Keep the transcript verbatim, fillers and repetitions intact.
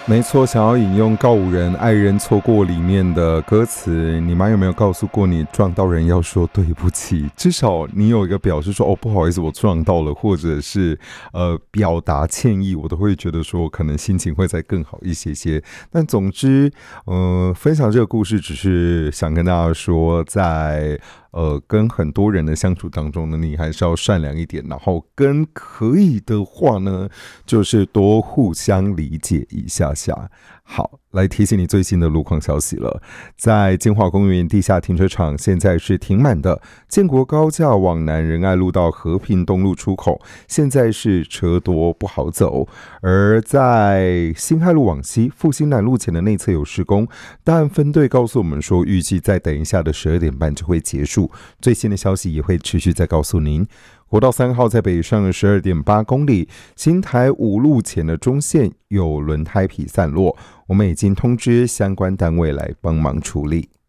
没错，想要引用告五人爱人错过里面的歌词，你妈有没有告诉过你撞到人要说对不起？至少你有一个表示说哦不好意思我撞到了，或者是呃表达歉意，我都会觉得说可能心情会再更好一些些。但总之呃分享这个故事只是想跟大家说，在呃，跟很多人的相处当中呢，你还是要善良一点，然后跟可以的话呢，就是多互相理解一下下。好，来提醒你最新的路况消息了，在金华公园地下停车场现在是停满的，建国高架往南仁爱路到和平东路出口，现在是车多不好走，而在辛亥路往西复兴南路前的内侧有施工，但分队告诉我们说，预计在等一下的十二点半就会结束。最新的消息也会持续再告诉您。国道三号在北上的十二点八公里，新台五路前的中线有轮胎皮散落，我们已经通知相关单位来帮忙处理。